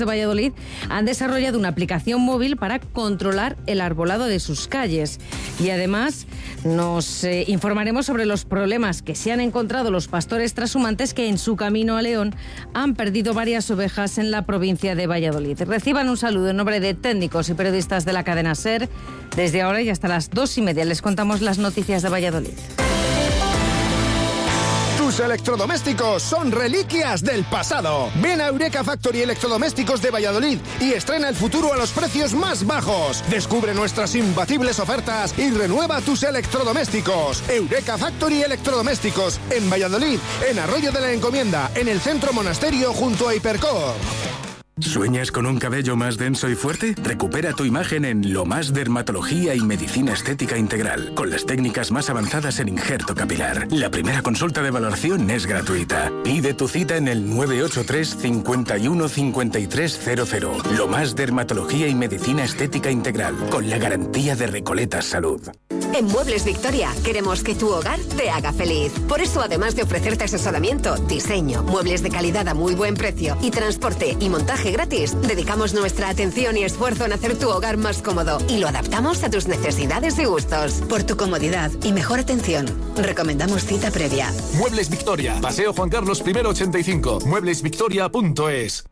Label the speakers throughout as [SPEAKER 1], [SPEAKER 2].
[SPEAKER 1] de Valladolid han desarrollado una aplicación móvil para controlar el arbolado de sus calles. Y además nos informaremos sobre los problemas que se han encontrado los pastores trashumantes que en su camino a León han perdido varias ovejas en la provincia de Valladolid. Reciban un saludo en nombre de técnicos y periodistas de la cadena SER. Desde ahora y hasta las 2:30 les contamos las noticias de Valladolid.
[SPEAKER 2] Tus electrodomésticos son reliquias del pasado. Ven a Eureka Factory Electrodomésticos de Valladolid y estrena el futuro a los precios más bajos. Descubre nuestras imbatibles ofertas y renueva tus electrodomésticos. Eureka Factory Electrodomésticos en Valladolid, en Arroyo de la Encomienda, en el Centro Monasterio junto a Hipercor.
[SPEAKER 3] ¿Sueñas con un cabello más denso y fuerte? Recupera tu imagen en Lo Más Dermatología y Medicina Estética Integral, con las técnicas más avanzadas en injerto capilar. La primera consulta de valoración es gratuita. Pide tu cita en el 983 51 5300. Lo Más Dermatología y Medicina Estética Integral, con la garantía de Recoletas Salud.
[SPEAKER 4] En Muebles Victoria queremos que tu hogar te haga feliz. Por eso, además de ofrecerte asesoramiento, diseño, muebles de calidad a muy buen precio y transporte y montaje gratis, dedicamos nuestra atención y esfuerzo en hacer tu hogar más cómodo y lo adaptamos a tus necesidades y gustos. Por tu comodidad y mejor atención, recomendamos cita previa.
[SPEAKER 5] Muebles Victoria, Paseo Juan Carlos I 85, mueblesvictoria.es.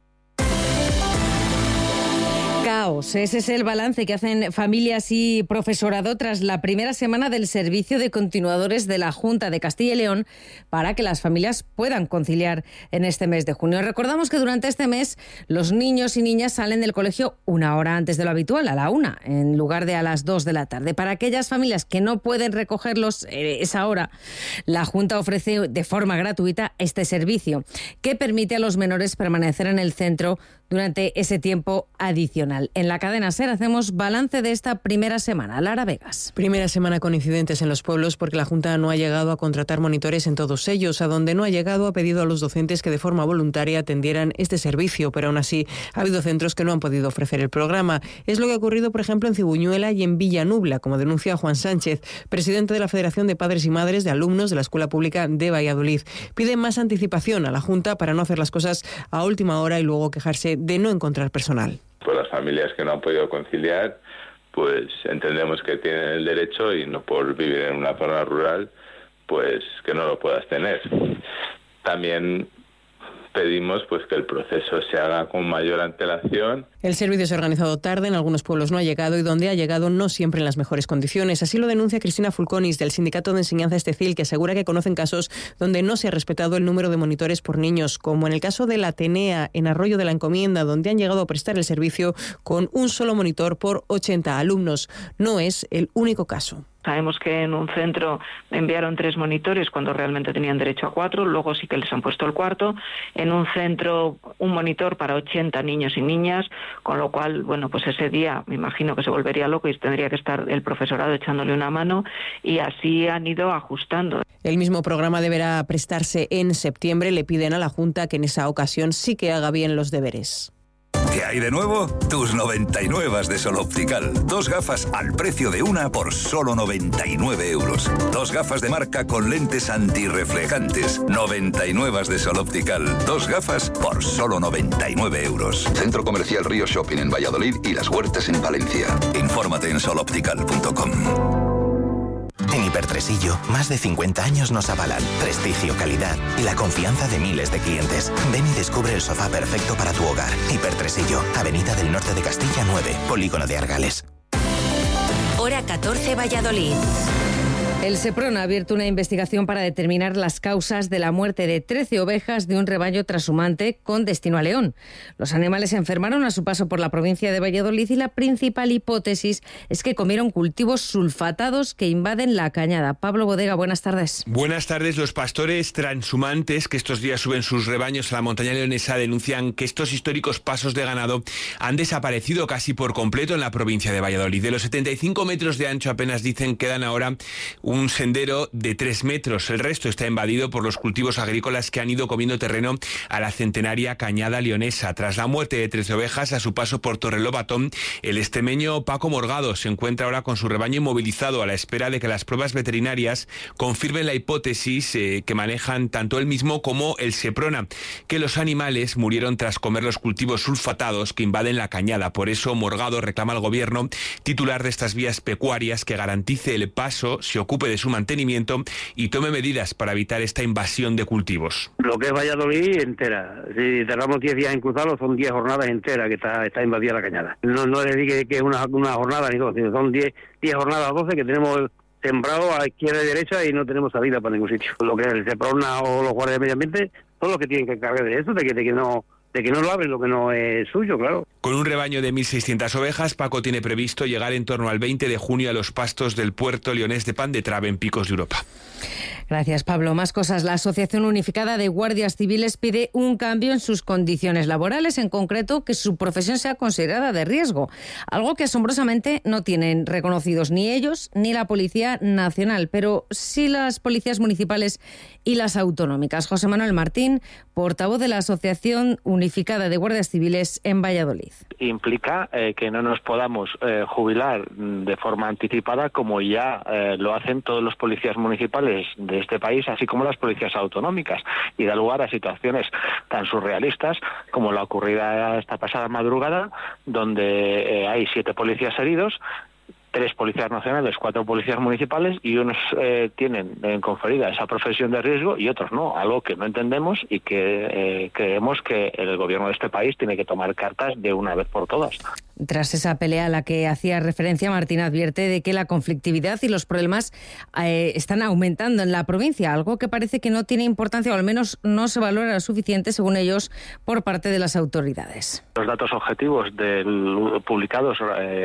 [SPEAKER 1] Caos. Ese es el balance que hacen familias y profesorado tras la primera semana del servicio de continuadores de la Junta de Castilla y León para que las familias puedan conciliar en este mes de junio. Recordamos que durante este mes los niños y niñas salen del colegio una hora antes de lo habitual, a la 1, en lugar de a las 2 de la tarde. Para aquellas familias que no pueden recogerlos esa hora, la Junta ofrece de forma gratuita este servicio que permite a los menores permanecer en el centro durante ese tiempo adicional. En la cadena SER hacemos balance de esta primera semana. Lara Vegas.
[SPEAKER 6] Primera semana con incidentes en los pueblos porque la Junta no ha llegado a contratar monitores en todos ellos. A donde no ha llegado ha pedido a los docentes que de forma voluntaria atendieran este servicio, pero aún así ha habido centros que no han podido ofrecer el programa. Es lo que ha ocurrido, por ejemplo, en Cibuñuela y en Villanubla, como denuncia Juan Sánchez, presidente de la Federación de Padres y Madres de Alumnos de la Escuela Pública de Valladolid. Pide más anticipación a la Junta para no hacer las cosas a última hora y luego quejarse de no encontrar personal.
[SPEAKER 7] Pues las familias que no han podido conciliar, pues entendemos que tienen el derecho y no por vivir en una zona rural, pues que no lo puedas tener. También pedimos pues que el proceso se haga con mayor antelación.
[SPEAKER 6] El servicio se ha organizado tarde, en algunos pueblos no ha llegado y donde ha llegado no siempre en las mejores condiciones. Así lo denuncia Cristina Fulconis del Sindicato de Enseñanza Estecil, que asegura que conocen casos donde no se ha respetado el número de monitores por niños, como en el caso de la Atenea en Arroyo de la Encomienda, donde han llegado a prestar el servicio con un solo monitor por 80 alumnos. No es el único caso.
[SPEAKER 8] Sabemos que en un centro enviaron 3 monitores cuando realmente tenían derecho a 4, luego sí que les han puesto el cuarto. En un centro un monitor para 80 niños y niñas, con lo cual, bueno, pues ese día me imagino que se volvería loco y tendría que estar el profesorado echándole una mano, y así han ido ajustando.
[SPEAKER 6] El mismo programa deberá prestarse en septiembre. Le piden a la Junta que en esa ocasión sí que haga bien los deberes.
[SPEAKER 9] ¿Qué hay de nuevo? Tus 99 de Sol Optical. 2 gafas al precio de una por solo 99 euros. 2 gafas de marca con lentes antirreflejantes. 99 de Sol Optical. 2 gafas por solo 99 euros.
[SPEAKER 10] Centro Comercial Río Shopping en Valladolid y Las Huertas en Valencia.
[SPEAKER 9] Infórmate en soloptical.com.
[SPEAKER 11] En Hipertresillo, más de 50 años nos avalan prestigio, calidad y la confianza de miles de clientes. Ven y descubre el sofá perfecto para tu hogar. Hipertresillo, Avenida del Norte de Castilla 9, Polígono de Argales.
[SPEAKER 4] Hora 14, Valladolid.
[SPEAKER 1] El Seprona ha abierto una investigación para determinar las causas de la muerte de 13 ovejas de un rebaño trashumante con destino a León. Los animales se enfermaron a su paso por la provincia de Valladolid y la principal hipótesis es que comieron cultivos sulfatados que invaden la cañada. Pablo Bodega, buenas tardes.
[SPEAKER 12] Buenas tardes. Los pastores transhumantes que estos días suben sus rebaños a la montaña leonesa denuncian que estos históricos pasos de ganado han desaparecido casi por completo en la provincia de Valladolid. De los 75 metros de ancho apenas dicen quedan ahora un sendero de 3 metros. El resto está invadido por los cultivos agrícolas que han ido comiendo terreno a la centenaria Cañada Leonesa. Tras la muerte de 13 ovejas a su paso por Torrelobatón, el extremeño Paco Morgado se encuentra ahora con su rebaño inmovilizado a la espera de que las pruebas veterinarias confirmen la hipótesis que manejan tanto él mismo como el Seprona, que los animales murieron tras comer los cultivos sulfatados que invaden la cañada. Por eso Morgado reclama al gobierno titular de estas vías pecuarias que garantice el paso, se ocupe de su mantenimiento y tome medidas para evitar esta invasión de cultivos.
[SPEAKER 13] Lo que es Valladolid entera, si tardamos 10 días en cruzarlo, son 10 jornadas enteras que está invadida la cañada. No le diga que es una jornada ni dos, sino son 10 jornadas, 12 que tenemos sembrado a izquierda y derecha y no tenemos salida para ningún sitio. Lo que es el Seprona o los guardias de medio ambiente son los que tienen que encargar de eso, de que no lo abren lo que no es suyo, claro.
[SPEAKER 12] Con un rebaño de 1.600 ovejas, Paco tiene previsto llegar en torno al 20 de junio a los pastos del puerto leonés de Pan de Trave, en Picos de Europa.
[SPEAKER 1] Gracias, Pablo. Más cosas. La Asociación Unificada de Guardias Civiles pide un cambio en sus condiciones laborales, en concreto que su profesión sea considerada de riesgo, algo que asombrosamente no tienen reconocidos ni ellos ni la Policía Nacional, pero sí las policías municipales y las autonómicas. José Manuel Martín, portavoz de la Asociación Unificada de Guardias Civiles en Valladolid.
[SPEAKER 14] Implica que no nos podamos jubilar de forma anticipada como ya lo hacen todos los policías municipales de este país, así como las policías autonómicas, y da lugar a situaciones tan surrealistas como la ocurrida esta pasada madrugada, donde hay 7 policías heridos, 3 policías nacionales, 4 policías municipales, y unos tienen conferida esa profesión de riesgo y otros no, algo que no entendemos y que creemos que el gobierno de este país tiene que tomar cartas de una vez por todas.
[SPEAKER 1] Tras esa pelea a la que hacía referencia, Martín advierte de que la conflictividad y los problemas están aumentando en la provincia, algo que parece que no tiene importancia o al menos no se valora lo suficiente, según ellos, por parte de las autoridades.
[SPEAKER 14] Los datos objetivos publicados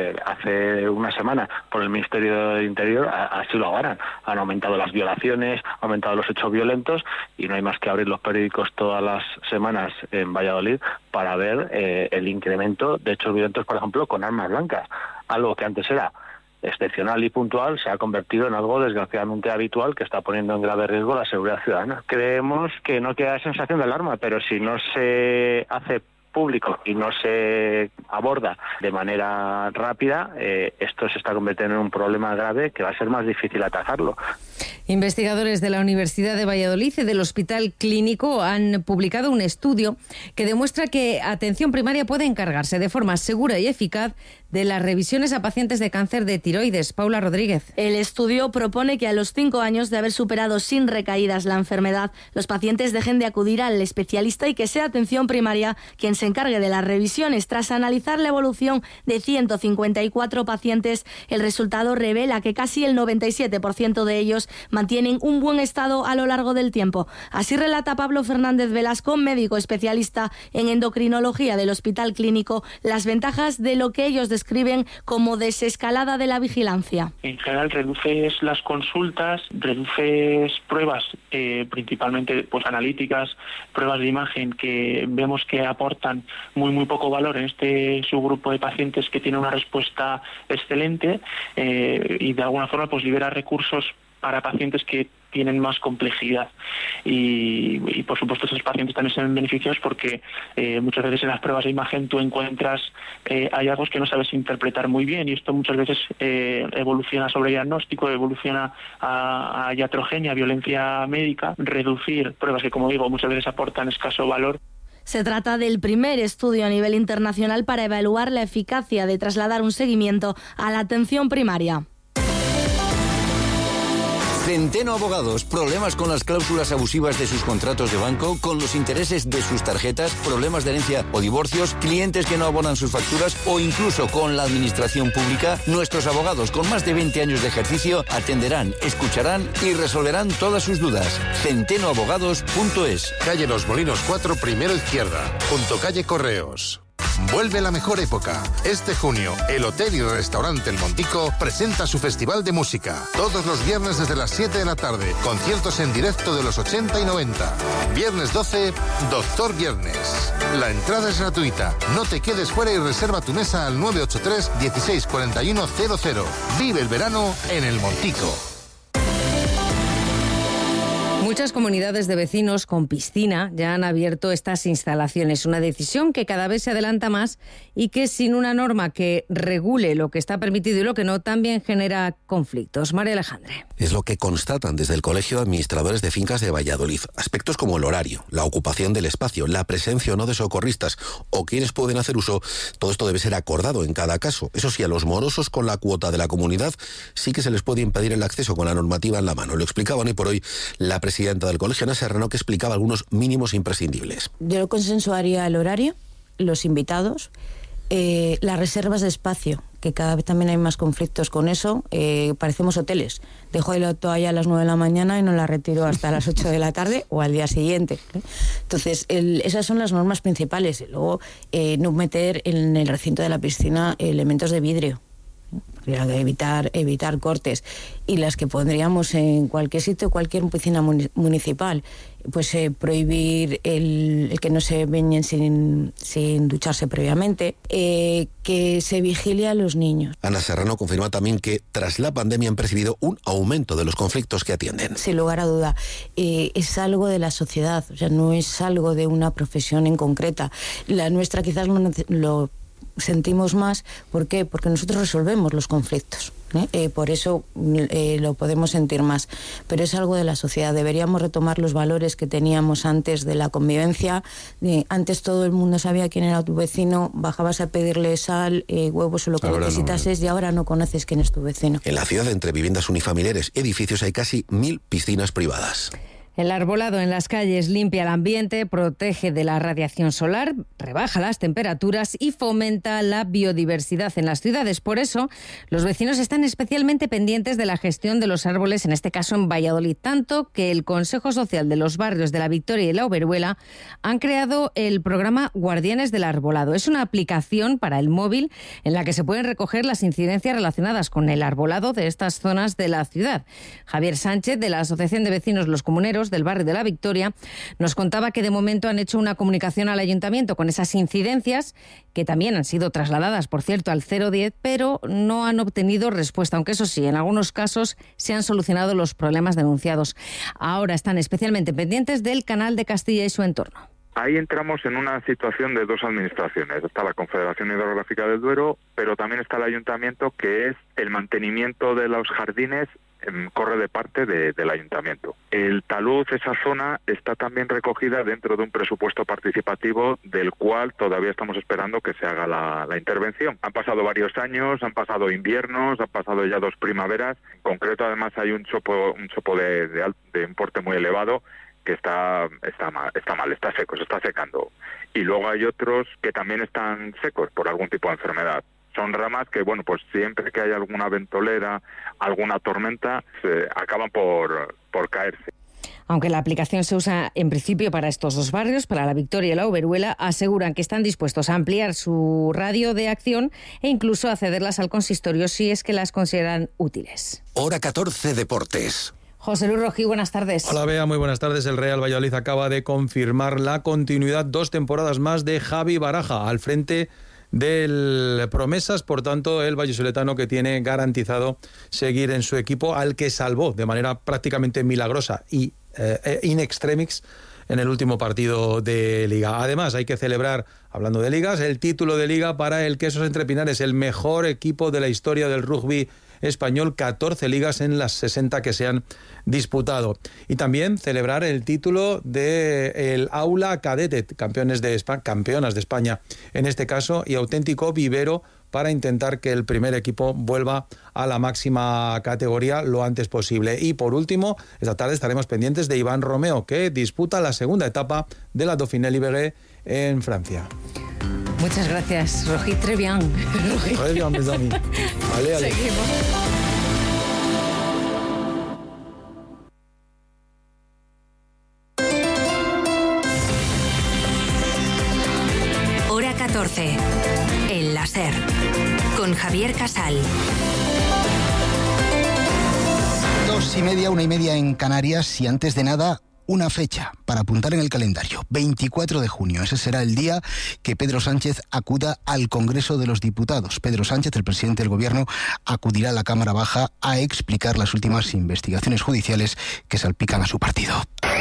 [SPEAKER 14] hace una semana por el Ministerio del Interior así lo avalan. Han aumentado las violaciones, han aumentado los hechos violentos y no hay más que abrir los periódicos todas las semanas en Valladolid para ver el incremento de hechos violentos, por ejemplo, con armas blancas. Algo que antes era excepcional y puntual se ha convertido en algo desgraciadamente habitual que está poniendo en grave riesgo la seguridad ciudadana. Creemos que no queda sensación de alarma, pero si no se hace público y no se aborda de manera rápida, esto se está convirtiendo en un problema grave que va a ser más difícil atajarlo.
[SPEAKER 1] Investigadores de la Universidad de Valladolid y del Hospital Clínico han publicado un estudio que demuestra que Atención Primaria puede encargarse de forma segura y eficaz de las revisiones a pacientes de cáncer de tiroides. Paula Rodríguez.
[SPEAKER 15] El estudio propone que a los 5 años de haber superado sin recaídas la enfermedad, los pacientes dejen de acudir al especialista y que sea Atención Primaria quien se encargue de las revisiones. Tras analizar la evolución de 154 pacientes, el resultado revela que casi el 97% de ellos mantienen un buen estado a lo largo del tiempo. Así relata Pablo Fernández Velasco, médico especialista en endocrinología del Hospital Clínico, las ventajas de lo que ellos describen como desescalada de la vigilancia.
[SPEAKER 16] En general reduces las consultas, reduces pruebas, principalmente pues analíticas, pruebas de imagen que vemos que aportan muy poco valor en este subgrupo de pacientes que tiene una respuesta excelente, y de alguna forma pues libera recursos para pacientes que tienen más complejidad y por supuesto esos pacientes también se ven beneficiados porque muchas veces en las pruebas de imagen tú encuentras hallazgos que no sabes interpretar muy bien y esto muchas veces evoluciona a sobrediagnóstico, evoluciona a iatrogenia, violencia médica, reducir pruebas que, como digo, muchas veces aportan escaso valor.
[SPEAKER 15] Se trata del primer estudio a nivel internacional para evaluar la eficacia de trasladar un seguimiento a la atención primaria.
[SPEAKER 17] Centeno Abogados. Problemas con las cláusulas abusivas de sus contratos de banco, con los intereses de sus tarjetas, problemas de herencia o divorcios, clientes que no abonan sus facturas o incluso con la administración pública. Nuestros abogados con más de 20 años de ejercicio atenderán, escucharán y resolverán todas sus dudas. centenoabogados.es.
[SPEAKER 18] Calle Los Molinos 4, primero izquierda, junto calle Correos. Vuelve la mejor época. Este junio, el Hotel y Restaurante El Montico presenta su festival de música. Todos los viernes desde las 7 de la tarde. Conciertos en directo de los 80 y 90. Viernes 12, Doctor Viernes. La entrada es gratuita. No te quedes fuera y reserva tu mesa al 983 16 41 00. Vive el verano en El Montico.
[SPEAKER 1] Muchas comunidades de vecinos con piscina ya han abierto estas instalaciones, una decisión que cada vez se adelanta más y que sin una norma que regule lo que está permitido y lo que no, también genera conflictos. María Alejandre.
[SPEAKER 19] Es lo que constatan desde el Colegio de Administradores de Fincas de Valladolid. Aspectos como el horario, la ocupación del espacio, la presencia o no de socorristas o quienes pueden hacer uso, todo esto debe ser acordado en cada caso. Eso sí, a los morosos con la cuota de la comunidad sí que se les puede impedir el acceso con la normativa en la mano. Lo explicaban hoy por hoy la presidenta del Colegio, Ana Serrano, que explicaba algunos mínimos imprescindibles.
[SPEAKER 20] Yo consensuaría el horario, los invitados, las reservas de espacio, que cada vez también hay más conflictos con eso. Parecemos hoteles. Dejo la toalla a las 9 de la mañana y no la retiro hasta las 8 de la tarde o al día siguiente. Entonces, esas son las normas principales. Luego, no meter en el recinto de la piscina elementos de vidrio. Evitar cortes, y las que pondríamos en cualquier sitio, cualquier piscina municipal, pues prohibir el que no se bañen sin ducharse previamente, que se vigile a los niños.
[SPEAKER 19] Ana Serrano confirma también que tras la pandemia han percibido un aumento de los conflictos que atienden.
[SPEAKER 20] Sin lugar a duda, es algo de la sociedad, o sea, no es algo de una profesión en concreta. La nuestra quizás lo sentimos más. ¿Por qué? Porque nosotros resolvemos los conflictos. Por eso lo podemos sentir más. Pero es algo de la sociedad. Deberíamos retomar los valores que teníamos antes de la convivencia. Antes todo el mundo sabía quién era tu vecino, bajabas a pedirle sal, huevos o lo que necesitases, y ahora no conoces quién es tu vecino.
[SPEAKER 19] En la ciudad, entre viviendas unifamiliares y edificios, hay casi 1000 piscinas privadas.
[SPEAKER 1] El arbolado en las calles limpia el ambiente, protege de la radiación solar, rebaja las temperaturas y fomenta la biodiversidad en las ciudades. Por eso, los vecinos están especialmente pendientes de la gestión de los árboles, en este caso en Valladolid, tanto que el Consejo Social de los barrios de La Victoria y La Oberuela han creado el programa Guardianes del Arbolado. Es una aplicación para el móvil en la que se pueden recoger las incidencias relacionadas con el arbolado de estas zonas de la ciudad. Javier Sánchez, de la Asociación de Vecinos Los Comuneros del barrio de La Victoria, nos contaba que de momento han hecho una comunicación al ayuntamiento con esas incidencias, que también han sido trasladadas, por cierto, al 010, pero no han obtenido respuesta, aunque eso sí, en algunos casos se han solucionado los problemas denunciados. Ahora están especialmente pendientes del Canal de Castilla y su entorno.
[SPEAKER 21] Ahí entramos en una situación de dos administraciones. Está la Confederación Hidrográfica del Duero, pero también está el ayuntamiento, que es el mantenimiento de los jardines, corre de parte del ayuntamiento. El talud, esa zona, está también recogida dentro de un presupuesto participativo del cual todavía estamos esperando que se haga la intervención. Han pasado varios años, han pasado inviernos, han pasado ya 2 primaveras. En concreto, además, hay un chopo de un porte muy elevado que está mal, está seco, se está secando. Y luego hay otros que también están secos por algún tipo de enfermedad. Son ramas que, bueno, pues siempre que hay alguna ventolera, alguna tormenta, acaban por caerse.
[SPEAKER 1] Aunque la aplicación se usa en principio para estos dos barrios, para La Victoria y La Oberuela, aseguran que están dispuestos a ampliar su radio de acción e incluso a cederlas al consistorio si es que las consideran útiles.
[SPEAKER 22] Hora 14 Deportes.
[SPEAKER 1] José Luis Rojí, buenas tardes.
[SPEAKER 23] Hola Bea, muy buenas tardes. El Real Valladolid acaba de confirmar la continuidad 2 temporadas más de Javi Baraja al frente del Promesas. Por tanto, el vallisoletano, que tiene garantizado seguir en su equipo, al que salvó de manera prácticamente milagrosa y in extremis en el último partido de Liga. Además, hay que celebrar, hablando de ligas, el título de Liga para el Quesos Entre Pinares, el mejor equipo de la historia del rugby español, 14 ligas en las 60 que se han disputado. Y también celebrar el título del Aula Cadete, campeonas de España en este caso, y auténtico vivero para intentar que el primer equipo vuelva a la máxima categoría lo antes posible. Y por último, esta tarde estaremos pendientes de Iván Romeo, que disputa la segunda etapa de la Dauphiné Libéré en Francia.
[SPEAKER 1] Muchas gracias, Rojí. Très bien.
[SPEAKER 23] Très bien, mes amis. Allez, allez.
[SPEAKER 1] Seguimos.
[SPEAKER 24] Hora 14. El láser. Con Javier Casal.
[SPEAKER 25] 2:30, 1:30 en Canarias. Y antes de nada,
[SPEAKER 2] una fecha para apuntar en el calendario, 24 de junio. Ese será el día que Pedro Sánchez acuda al Congreso de los Diputados. Pedro Sánchez, el presidente del Gobierno, acudirá a la Cámara Baja a explicar las últimas investigaciones judiciales que salpican a su partido.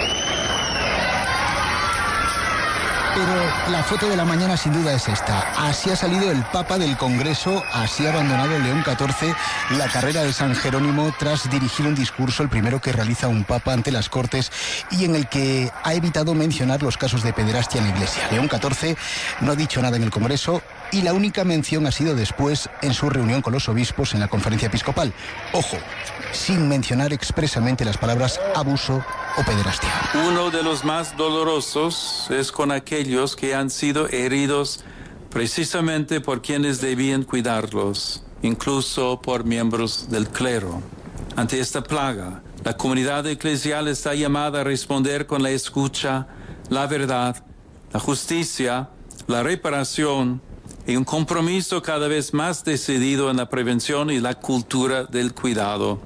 [SPEAKER 2] Pero la foto de la mañana sin duda es esta. Así ha salido el Papa del Congreso, así ha abandonado León XIV la carrera de San Jerónimo tras dirigir un discurso, el primero que realiza un Papa ante las Cortes, y en el que ha evitado mencionar los casos de pederastia en la Iglesia. León XIV no ha dicho nada en el Congreso y la única mención ha sido después en su reunión con los obispos en la conferencia episcopal. Ojo, sin mencionar expresamente las palabras abuso o pederastia.
[SPEAKER 3] Uno de los más dolorosos es con aquellos que han sido heridos precisamente por quienes debían cuidarlos, incluso por miembros del clero. Ante esta plaga, la comunidad eclesial está llamada a responder con la escucha, la verdad, la justicia, la reparación y un compromiso cada vez más decidido en la prevención y la cultura del cuidado.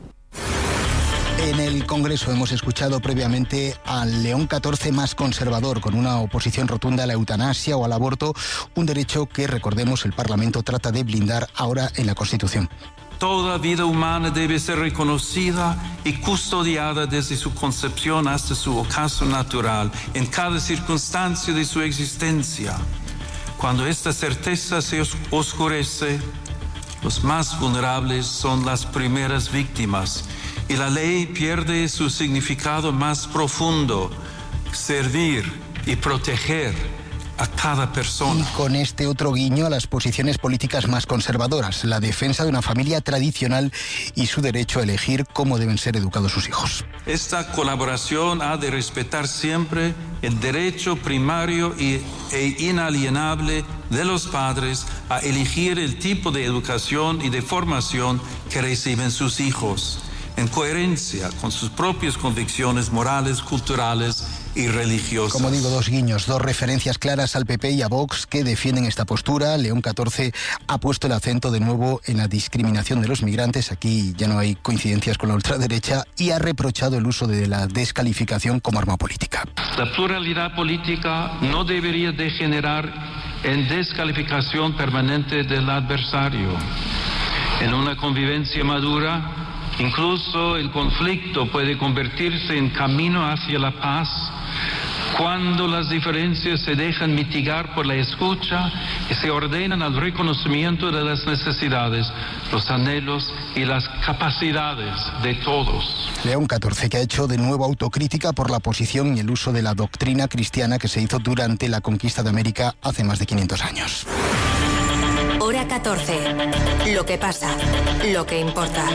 [SPEAKER 2] En el Congreso hemos escuchado previamente al León XIV más conservador, con una oposición rotunda a la eutanasia o al aborto, un derecho que, recordemos, el Parlamento trata de blindar ahora en la Constitución.
[SPEAKER 3] Toda vida humana debe ser reconocida y custodiada desde su concepción hasta su ocaso natural, en cada circunstancia de su existencia. Cuando esta certeza se oscurece, los más vulnerables son las primeras víctimas y la ley pierde su significado más profundo, servir y proteger a cada persona.
[SPEAKER 2] Y con este otro guiño a las posiciones políticas más conservadoras, la defensa de una familia tradicional y su derecho a elegir cómo deben ser educados sus hijos.
[SPEAKER 3] Esta colaboración ha de respetar siempre el derecho primario e inalienable de los padres a elegir el tipo de educación y de formación que reciben sus hijos, en coherencia con sus propias convicciones morales, culturales y religiosas.
[SPEAKER 2] Como digo, dos guiños, dos referencias claras al PP y a Vox que defienden esta postura. León XIV ha puesto el acento de nuevo en la discriminación de los migrantes. Aquí ya no hay coincidencias con la ultraderecha, y ha reprochado el uso de la descalificación como arma política.
[SPEAKER 3] La pluralidad política no debería degenerar en descalificación permanente del adversario. En una convivencia madura, incluso el conflicto puede convertirse en camino hacia la paz cuando las diferencias se dejan mitigar por la escucha y se ordenan al reconocimiento de las necesidades, los anhelos y las capacidades de todos.
[SPEAKER 2] León XIV, que ha hecho de nuevo autocrítica por la posición y el uso de la doctrina cristiana que se hizo durante la conquista de América hace más de 500 años.
[SPEAKER 24] Hora 14. Lo que pasa, lo que importa.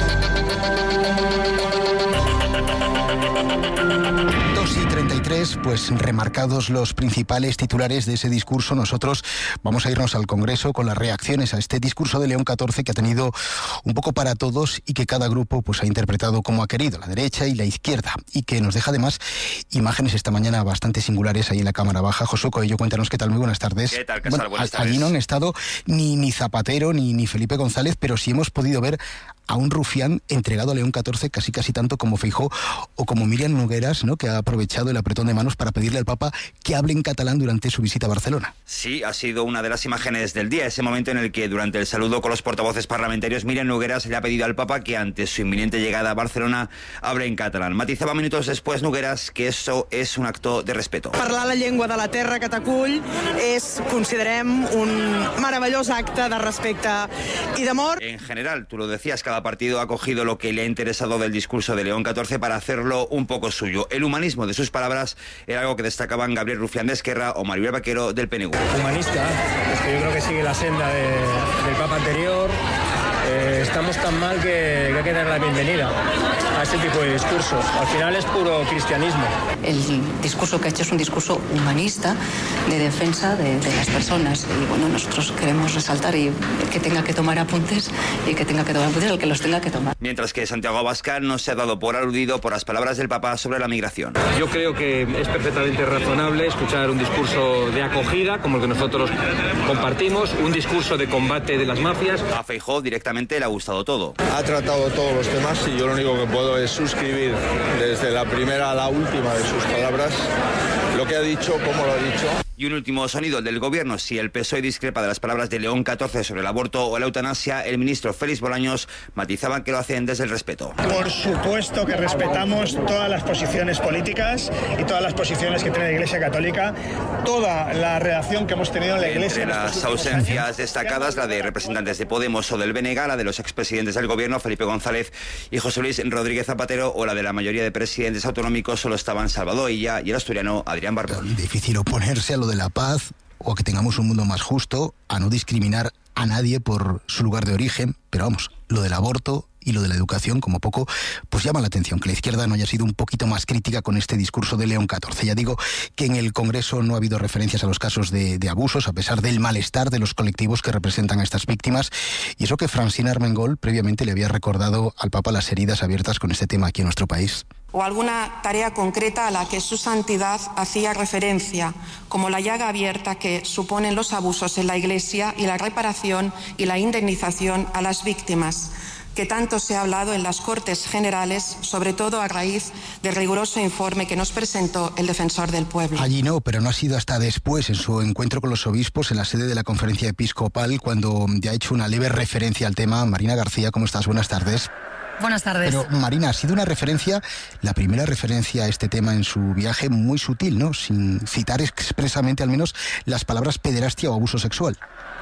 [SPEAKER 2] 2:33, pues remarcados los principales titulares de ese discurso, nosotros vamos a irnos al Congreso con las reacciones a este discurso de León XIV, que ha tenido un poco para todos y que cada grupo pues ha interpretado como ha querido, la derecha y la izquierda, y que nos deja además imágenes esta mañana bastante singulares ahí en la Cámara Baja. Josué Coello, cuéntanos qué tal, muy buenas tardes.
[SPEAKER 5] ¿Qué tal, Casal? Buenas tardes.
[SPEAKER 2] Allí no han estado ni Zapatero ni Felipe González, pero sí hemos podido ver a un rufián entregado a León XIV casi tanto como Feijóo o como Míriam Nogueras, ¿no?, que ha aprovechado el apretón de manos para pedirle al Papa que hable en catalán durante su visita a Barcelona.
[SPEAKER 5] Sí, ha sido una de las imágenes del día, ese momento en el que durante el saludo con los portavoces parlamentarios, Míriam Nogueras le ha pedido al Papa que ante su inminente llegada a Barcelona hable en catalán. Matizaba minutos después Nogueras que eso es un acto de respeto.
[SPEAKER 7] Parlar la llengua de la terra que t'acull és, considerem, un meravellós acte de respecte i d'amor.
[SPEAKER 5] En general, tú lo decías, cada partido ha cogido lo que le ha interesado del discurso de León XIV para hacerlo un poco suyo. El humanismo de sus palabras era algo que destacaban Gabriel Rufián de Esquerra o Maribel Vaquero del PNV.
[SPEAKER 25] Humanista, es que yo creo que sigue la senda del Papa anterior. Estamos tan mal que hay que dar la bienvenida a este tipo de discursos. Al final es puro cristianismo.
[SPEAKER 26] El discurso que ha hecho es un discurso humanista de defensa de las personas. Y bueno, nosotros queremos resaltar y que tenga que tomar apuntes y que tenga que tomar apuntes el que los tenga que tomar.
[SPEAKER 5] Mientras que Santiago Abascal no se ha dado por aludido por las palabras del Papa sobre la migración.
[SPEAKER 27] Yo creo que es perfectamente razonable escuchar un discurso de acogida como el que nosotros compartimos, un discurso de combate de las mafias.
[SPEAKER 5] A Feijóo directamente directamente le ha gustado todo.
[SPEAKER 4] Ha tratado todos los temas y yo lo único que puedo es suscribir desde la primera a la última de sus palabras, lo que ha dicho, cómo lo ha dicho.
[SPEAKER 5] Y un último sonido, el del Gobierno. Si el PSOE discrepa de las palabras de León XIV sobre el aborto o la eutanasia, el ministro Félix Bolaños matizaba que lo hacen desde el respeto.
[SPEAKER 6] Por supuesto que respetamos todas las posiciones políticas y todas las posiciones que tiene la Iglesia Católica, toda la reacción que hemos tenido en la Iglesia.
[SPEAKER 5] Entre las ausencias destacadas, la de representantes de Podemos o del BNG, la de los expresidentes del Gobierno, Felipe González y José Luis Rodríguez Zapatero, o la de la mayoría de presidentes autonómicos, solo estaban Salvador Illa y el asturiano Adrián Barbón.
[SPEAKER 2] Difícil oponerse a lo de la paz o a que tengamos un mundo más justo, a no discriminar a nadie por su lugar de origen, pero vamos, lo del aborto y lo de la educación, como poco, pues llama la atención que la izquierda no haya sido un poquito más crítica con este discurso de León XIV. Ya digo que en el Congreso no ha habido referencias a los casos de abusos, a pesar del malestar de los colectivos que representan a estas víctimas, y eso que Francina Armengol previamente le había recordado al Papa las heridas abiertas con este tema aquí en nuestro país.
[SPEAKER 8] O alguna tarea concreta a la que su santidad hacía referencia, como la llaga abierta que suponen los abusos en la Iglesia y la reparación y la indemnización a las víctimas, que tanto se ha hablado en las Cortes Generales, sobre todo a raíz del riguroso informe que nos presentó el Defensor del Pueblo.
[SPEAKER 2] Allí no, pero no ha sido hasta después, en su encuentro con los obispos en la sede de la Conferencia Episcopal, cuando ya ha hecho una leve referencia al tema. Marina García, ¿cómo estás? Buenas tardes.
[SPEAKER 9] Buenas tardes.
[SPEAKER 2] Pero Marina, ha sido una referencia, la primera referencia a este tema en su viaje, muy sutil, ¿no? Sin citar expresamente al menos las palabras pederastia o abuso sexual.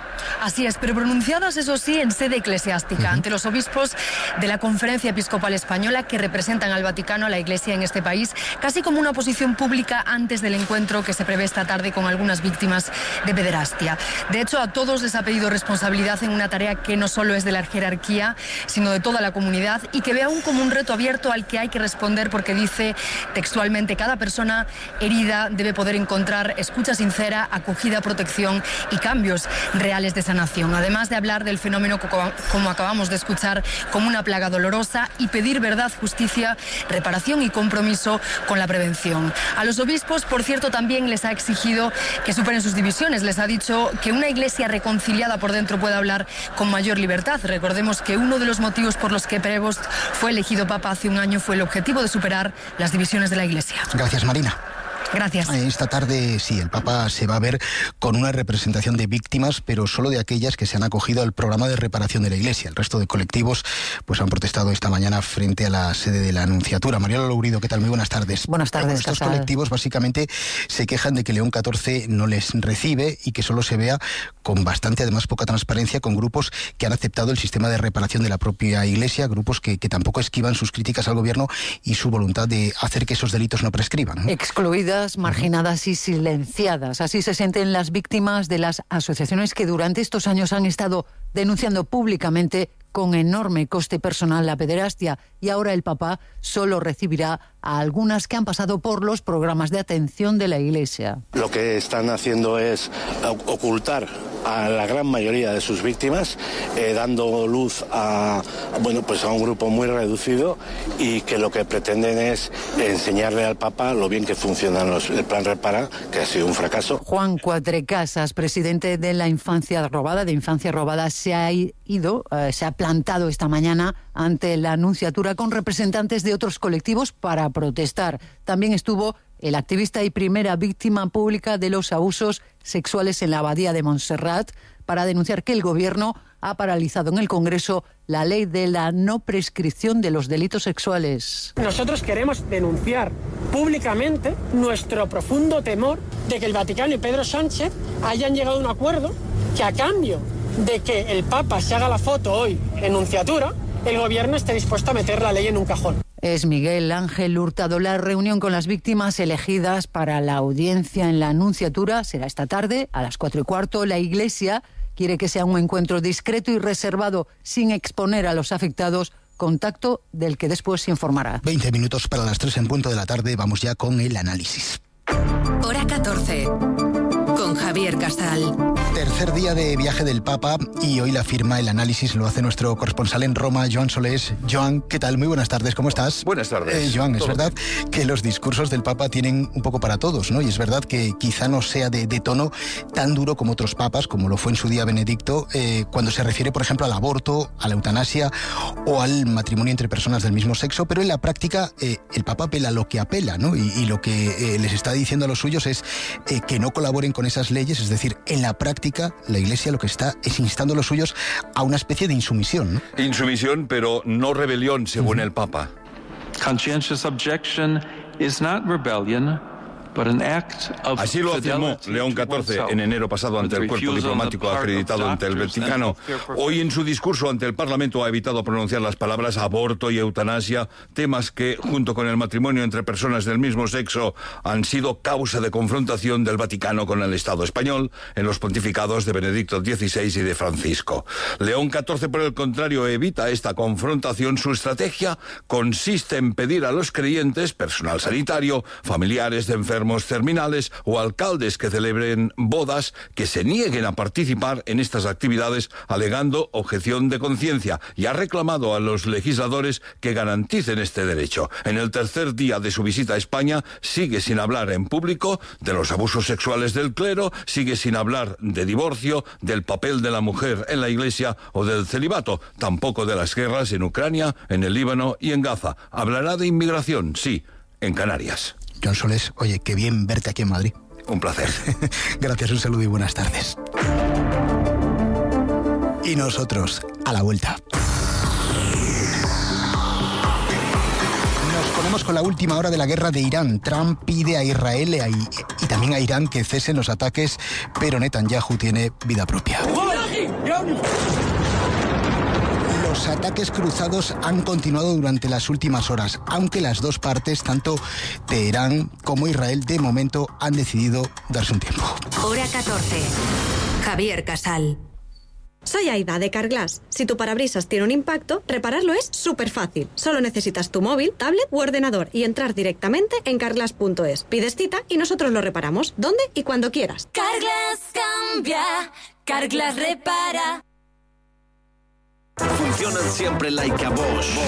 [SPEAKER 9] Así es, pero pronunciadas, eso sí, en sede eclesiástica, ante los obispos de la Conferencia Episcopal Española que representan al Vaticano, a la Iglesia en este país, casi como una posición pública antes del encuentro que se prevé esta tarde con algunas víctimas de pederastia. De hecho, a todos les ha pedido responsabilidad en una tarea que no solo es de la jerarquía, sino de toda la comunidad, y que ve aún como un reto abierto al que hay que responder, porque dice textualmente: cada persona herida debe poder encontrar escucha sincera, acogida, protección y cambios reales de sanación, además de hablar del fenómeno como acabamos de escuchar como una plaga dolorosa, y pedir verdad, justicia, reparación y compromiso con la prevención. A los obispos, por cierto, también les ha exigido que superen sus divisiones. Les ha dicho que una Iglesia reconciliada por dentro puede hablar con mayor libertad. Recordemos que uno de los motivos por los que Prevost fue elegido Papa hace un año fue el objetivo de superar las divisiones de la Iglesia.
[SPEAKER 2] Gracias, Marina.
[SPEAKER 9] Gracias.
[SPEAKER 2] Esta tarde, sí, el Papa se va a ver con una representación de víctimas, pero solo de aquellas que se han acogido al programa de reparación de la Iglesia. El resto de colectivos pues han protestado esta mañana frente a la sede de la Anunciatura. Mariela Lourido, ¿qué tal? Muy buenas tardes.
[SPEAKER 10] Buenas tardes,
[SPEAKER 2] estos colectivos básicamente se quejan de que León XIV no les recibe y que solo se vea con bastante, además, poca transparencia, con grupos que han aceptado el sistema de reparación de la propia Iglesia, grupos que tampoco esquivan sus críticas al gobierno y su voluntad de hacer que esos delitos no prescriban, ¿no?
[SPEAKER 10] Excluidas, marginadas y silenciadas. Así se sienten las víctimas de las asociaciones que durante estos años han estado denunciando públicamente con enorme coste personal la pederastia, y ahora el Papa solo recibirá a algunas que han pasado por los programas de atención de la Iglesia.
[SPEAKER 11] Lo que están haciendo es ocultar a la gran mayoría de sus víctimas, dando luz a un grupo muy reducido, y que lo que pretenden es enseñarle al Papa lo bien que funcionan el plan Repara, que ha sido un fracaso.
[SPEAKER 10] Juan Cuatrecasas, presidente de la Infancia Robada, se ha plantado esta mañana ante la Anunciatura con representantes de otros colectivos para protestar. También estuvo el activista y primera víctima pública de los abusos sexuales en la Abadía de Montserrat, para denunciar que el Gobierno ha paralizado en el Congreso la ley de la no prescripción de los delitos sexuales.
[SPEAKER 13] Nosotros queremos denunciar públicamente nuestro profundo temor de que el Vaticano y Pedro Sánchez hayan llegado a un acuerdo que, a cambio de que el Papa se haga la foto hoy en Nunciatura, el Gobierno esté dispuesto a meter la ley en un cajón.
[SPEAKER 10] Es Miguel Ángel Hurtado. La reunión con las víctimas elegidas para la audiencia en la Anunciatura será esta tarde a las 4:15. La Iglesia quiere que sea un encuentro discreto y reservado, sin exponer a los afectados, contacto del que después se informará.
[SPEAKER 2] 20 minutos para las 3 en punto de la tarde. Vamos ya con el análisis.
[SPEAKER 24] Hora 14. Con Javier Casal.
[SPEAKER 2] Tercer día de viaje del Papa y hoy la firma, el análisis lo hace nuestro corresponsal en Roma, Joan Solés. Joan, ¿qué tal? Muy buenas tardes, ¿cómo estás?
[SPEAKER 12] Buenas tardes.
[SPEAKER 2] Joan, es verdad que los discursos del Papa tienen un poco para todos, ¿no? Y es verdad que quizá no sea de tono tan duro como otros papas, como lo fue en su día Benedicto, cuando se refiere, por ejemplo, al aborto, a la eutanasia o al matrimonio entre personas del mismo sexo, pero en la práctica el Papa apela a lo que apela, ¿no? Y lo que les está diciendo a los suyos es que no colaboren con esas leyes, es decir, en la práctica la Iglesia lo que está es instando a los suyos a una especie de insumisión, ¿no?
[SPEAKER 12] Insumisión, pero no rebelión, según el Papa.
[SPEAKER 3] Conscientious objection is not rebellion, but an act of
[SPEAKER 12] Así lo afirmó León XIV en enero pasado ante el cuerpo diplomático acreditado ante el Vaticano. Hoy en su discurso ante el Parlamento ha evitado pronunciar las palabras aborto y eutanasia, temas que, junto con el matrimonio entre personas del mismo sexo, han sido causa de confrontación del Vaticano con el Estado español en los pontificados de Benedicto XVI y de Francisco. León XIV, por el contrario, evita esta confrontación. Su estrategia consiste en pedir a los creyentes, personal sanitario, familiares de enfermos terminales o alcaldes que celebren bodas que se nieguen a participar en estas actividades alegando objeción de conciencia, y ha reclamado a los legisladores que garanticen este derecho. En el tercer día de su visita a España sigue sin hablar en público de los abusos sexuales del clero, sigue sin hablar de divorcio, del papel de la mujer en la Iglesia o del celibato, tampoco de las guerras en Ucrania, en el Líbano y en Gaza. Hablará de inmigración, sí, en Canarias.
[SPEAKER 2] Joan Solés, oye, qué bien verte aquí en Madrid.
[SPEAKER 12] Un placer.
[SPEAKER 2] Gracias, un saludo y buenas tardes. Y nosotros, a la vuelta. Nos ponemos con la última hora de la guerra de Irán. Trump pide a Israel y también a Irán que cesen los ataques, pero Netanyahu tiene vida propia. Los ataques cruzados han continuado durante las últimas horas, aunque las dos partes, tanto Teherán como Israel, de momento han decidido darse un tiempo.
[SPEAKER 24] Hora 14. Javier Casal.
[SPEAKER 14] Soy Aida, de Carglass. Si tu parabrisas tiene un impacto, repararlo es súper fácil. Solo necesitas tu móvil, tablet u ordenador y entrar directamente en carglass.es. Pides cita y nosotros lo reparamos, donde y cuando quieras.
[SPEAKER 15] Carglass cambia, Carglass repara.
[SPEAKER 22] Funcionan siempre like a Bosch.